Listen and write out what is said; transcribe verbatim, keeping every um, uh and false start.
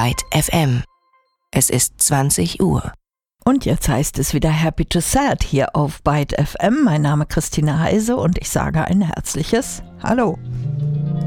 Byte F M. Es ist zwanzig Uhr. Und jetzt heißt es wieder Happy to Sad hier auf Byte F M. Mein Name ist Christina Heise und ich sage ein herzliches Hallo.